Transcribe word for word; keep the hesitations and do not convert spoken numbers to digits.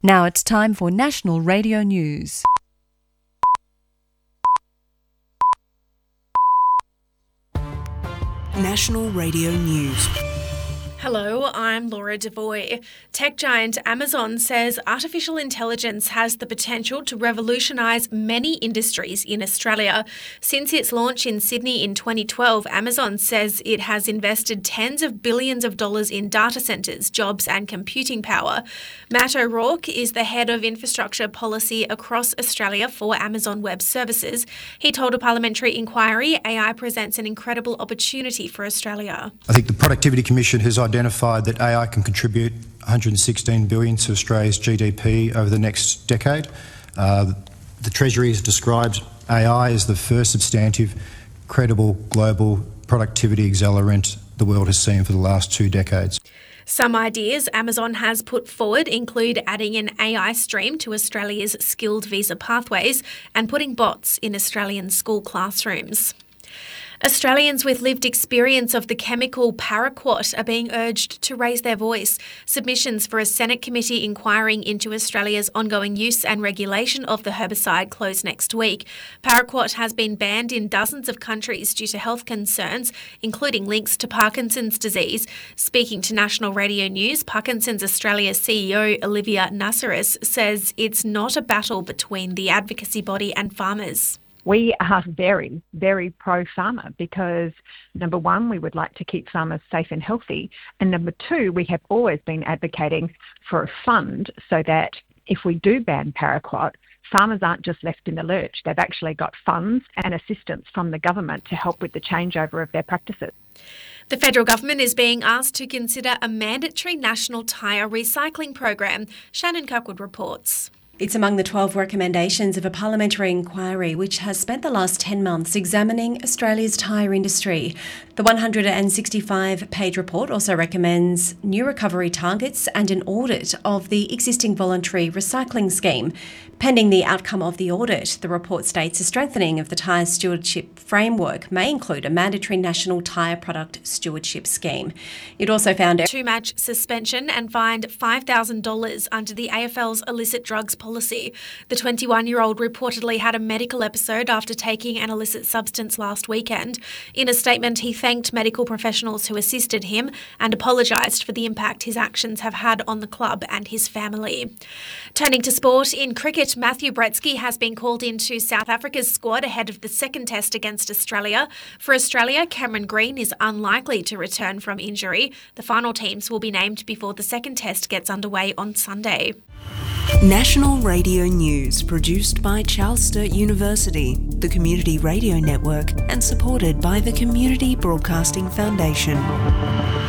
Now it's time for National Radio News. National Radio News. Hello, I'm Laura Devoy. Tech giant Amazon says artificial intelligence has the potential to revolutionise many industries in Australia. Since its launch in Sydney in twenty twelve, Amazon says it has invested tens of billions of dollars in data centres, jobs and computing power. Matt O'Rourke is the head of infrastructure policy across Australia for Amazon Web Services. He told a parliamentary inquiry A I presents an incredible opportunity for Australia. I think the Productivity Commission has identified that A I can contribute one hundred sixteen billion dollars to Australia's G D P over the next decade. Uh, the Treasury has described A I as the first substantive, credible global productivity accelerant the world has seen for the last two decades. Some ideas Amazon has put forward include adding an A I stream to Australia's skilled visa pathways and putting bots in Australian school classrooms. Australians with lived experience of the chemical paraquat are being urged to raise their voice. Submissions for a Senate committee inquiring into Australia's ongoing use and regulation of the herbicide close next week. Paraquat has been banned in dozens of countries due to health concerns, including links to Parkinson's disease. Speaking to National Radio News, Parkinson's Australia C E O Olivia Nassaris says it's not a battle between the advocacy body and farmers. We are very, very pro-farmer because, number one, we would like to keep farmers safe and healthy. And number two, we have always been advocating for a fund so that if we do ban paraquat, farmers aren't just left in the lurch. They've actually got funds and assistance from the government to help with the changeover of their practices. The federal government is being asked to consider a mandatory national tyre recycling program. Shannon Kirkwood reports. It's among the twelve recommendations of a parliamentary inquiry which has spent the last ten months examining Australia's tyre industry. The one hundred sixty-five page report also recommends new recovery targets and an audit of the existing voluntary recycling scheme. Pending the outcome of the audit, the report states a strengthening of the tyre stewardship framework may include a mandatory national tyre product stewardship scheme. It also found a two-match suspension and fined five thousand dollars under the A F L's illicit drugs policy. The twenty-one-year-old reportedly had a medical episode after taking an illicit substance last weekend. In a statement, he thanked medical professionals who assisted him and apologised for the impact his actions have had on the club and his family. Turning to sport, in cricket, Matthew Bretsky has been called into South Africa's squad ahead of the second test against Australia. For Australia, Cameron Green is unlikely to return from injury. The final teams will be named before the second test gets underway on Sunday. National Radio News, produced by Charles Sturt University, the Community Radio Network, and supported by the Community Broadcasting Foundation.